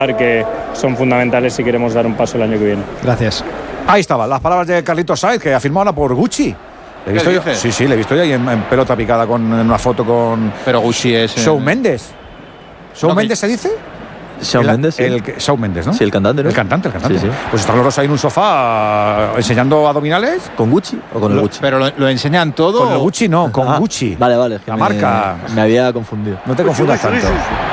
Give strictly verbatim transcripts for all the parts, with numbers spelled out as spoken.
que son fundamentales si queremos dar un paso el año que viene. Gracias. Ahí estaban las palabras de Carlitos Sainz, que ha firmado ahora por Gucci. ¿Le he visto yo? Sí, sí, le he visto yo ahí en, en pelota picada con en una foto con. Pero Gucci es. Shawn eh... Mendes. ¿Shawn no, Mendes se dice? Shawn Mendes, sí. El, Shawn Mendes, ¿no? Sí, el cantante, ¿no? El cantante, el cantante. Sí, sí. Pues están los dos ahí en un sofá enseñando abdominales. ¿Con Gucci o con el lo, Gucci? Pero lo, lo enseñan todo. Con el Gucci no, con ah, Gucci. Vale, vale. Es que la me, marca. Me había confundido. No te confundas tanto.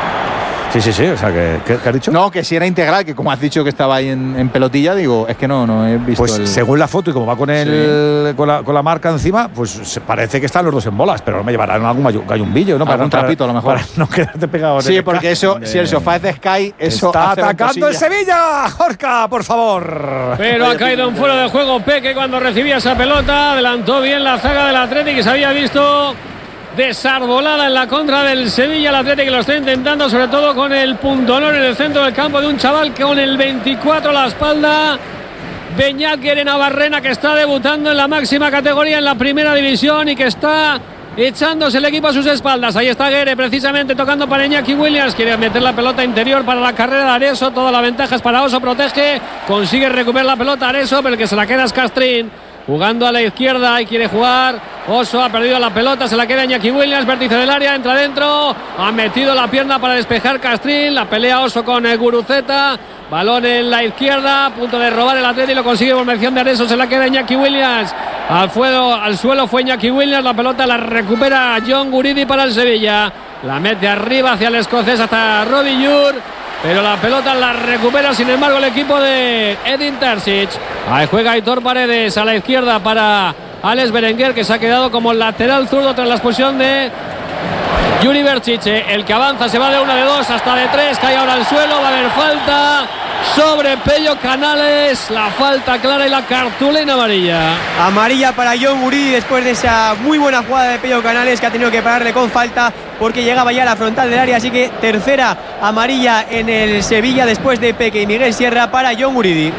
Sí, sí, sí, o sea, que, ¿qué, ¿qué has dicho? No, que si era integral, que como has dicho que estaba ahí en, en pelotilla, digo, es que no, no he visto. Pues el... según la foto y como va con el sí. con, la, con la marca encima, pues se parece que están los dos en bolas, pero no me llevarán algún gallumbillo, ¿no? Para un trapito, a lo mejor. Para no quedarte pegado. Sí, porque eso, si el sofá es de Sky, eso está atacando el Sevilla. Jorca, por favor. Pero ha caído en fuera de juego Peque cuando recibía esa pelota, adelantó bien la zaga del Atlético que se había visto desarbolada en la contra del Sevilla. El Atlético que lo está intentando, sobre todo con el puntonón en el centro del campo de un chaval que con el veinticuatro a la espalda, Beñat Navarrena, que está debutando en la máxima categoría en la primera división y que está echándose el equipo a sus espaldas. Ahí está Guere precisamente tocando para Iñaki Williams, quiere meter la pelota interior para la carrera de Areso, toda la ventaja es para Oso, protege, consigue recuperar la pelota Areso, pero el que se la queda es Castrín. Jugando a la izquierda y quiere jugar. Oso ha perdido la pelota, se la queda Iñaki Williams, vértice del área, entra dentro. Ha metido la pierna para despejar Castrín. La pelea Oso con el Guruceta. Balón en la izquierda, a punto de robar el Atlético y lo consigue por mención de Areso. Se la queda Iñaki Williams. Al, fuego, al suelo fue Iñaki Williams. La pelota la recupera John Guridi para el Sevilla. La mete arriba hacia el escocés hasta Robbie Yur. Pero la pelota la recupera, sin embargo, el equipo de Edin Terzic. Ahí juega Aitor Paredes a la izquierda para Alex Berenguer, que se ha quedado como lateral zurdo tras la expulsión de Yuri Berchiche. El que avanza se va de una, de dos, hasta de tres. Cae ahora al suelo, va a haber falta sobre Pello Canales. La falta clara y la cartulina amarilla. Amarilla para John Guridi después de esa muy buena jugada de Pello Canales, que ha tenido que pararle con falta porque llegaba ya a la frontal del área. Así que tercera amarilla en el Sevilla después de Peque y Miguel Sierra para John Guridi.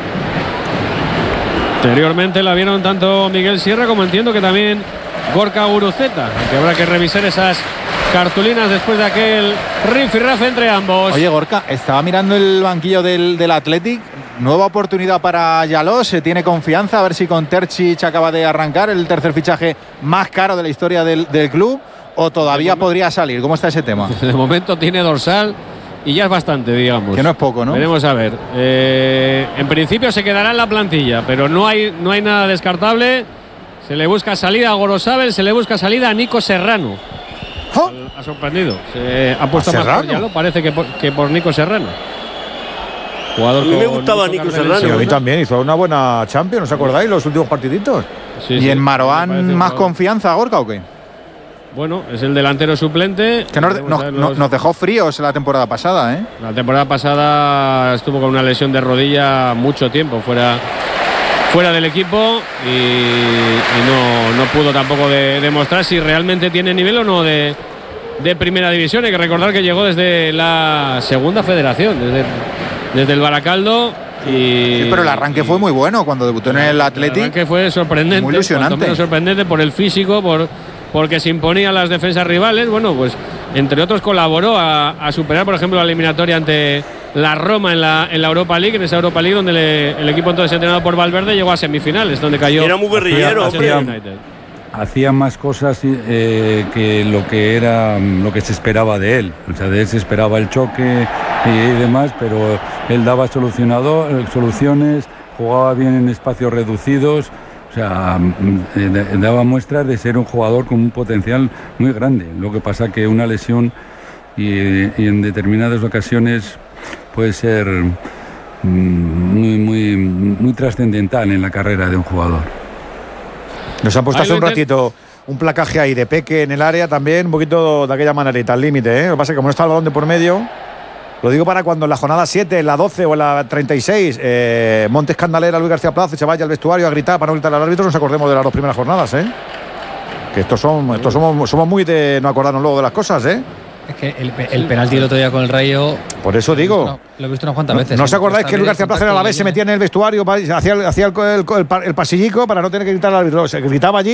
Anteriormente la vieron tanto Miguel Sierra como entiendo que también Gorka Guruceta, aunque habrá que revisar esas cartulinas después de aquel rifirrafe entre ambos. Oye, Gorka, estaba mirando el banquillo del, del Athletic. Nueva oportunidad para Yaló, se tiene confianza, a ver si con Terzic acaba de arrancar el tercer fichaje más caro de la historia del, del club, o todavía podría salir. ¿Cómo está ese tema? De momento tiene dorsal y ya es bastante, digamos. Que no es poco, ¿no? Veremos a ver. Eh, en principio se quedará en la plantilla, pero no hay, no hay nada descartable. Se le busca salida a Gorosabel, se le busca salida a Nico Serrano. ¿Oh? Ha sorprendido. Se ha puesto más por Yaló, parece que por, que por Nico Serrano. Jugador a mí me gustaba Nico Serrano. Sí, a mí también, hizo una buena Champions, ¿os acordáis? Los últimos partiditos. Sí, ¿Y sí, en Maroán más confianza, Gorka, o qué? Bueno, es el delantero suplente. Que nos, nos, los... nos dejó fríos la temporada pasada, ¿eh? La temporada pasada estuvo con una lesión de rodilla mucho tiempo fuera, fuera del equipo y, y no, no pudo tampoco de, demostrar si realmente tiene nivel o no de, de primera división. Hay que recordar que llegó desde la segunda federación, desde, desde el Baracaldo. Y, sí, pero el arranque y, fue muy bueno cuando debutó en el Athletic. El arranque fue sorprendente, muy ilusionante. Menos sorprendente por el físico, por porque se imponía a las defensas rivales. Bueno, pues entre otros colaboró a, a superar, por ejemplo, la eliminatoria ante la Roma en la, en la Europa League, en esa Europa League donde le, el equipo entonces entrenado por Valverde llegó a semifinales, donde cayó. Era muy guerrillero, hacía, hacía más cosas eh, que lo que era lo que se esperaba de él. O sea, de él se esperaba el choque y, y demás, pero él daba solucionado, soluciones, jugaba bien en espacios reducidos. O sea, daba muestras de ser un jugador con un potencial muy grande. Lo que pasa que una lesión y, y en determinadas ocasiones puede ser muy, muy, muy trascendental en la carrera de un jugador. Nos han puesto hace un ratito un placaje ahí de Peque en el área también, un poquito de aquella manerita, al límite, ¿eh? Lo que pasa es que como no está el balón de por medio. Lo digo para cuando en la jornada siete, en la doce o en la treinta y seis eh, Montes Candalera, Luis García Plaza y se vaya al vestuario a gritar para no gritar al árbitro, nos acordemos de las dos primeras jornadas, ¿eh? Que estos son, estos somos, somos muy de no acordarnos luego de las cosas, ¿eh? Es que el, el penalti el otro día con el Rayo. Por eso digo. Lo, lo he visto unas cuantas veces. ¿No, ¿no os acordáis que Luis García Plaza en la vez se metía en el vestuario, hacía, hacía el, el, el, el pasillico para no tener que gritar al árbitro? Se gritaba allí.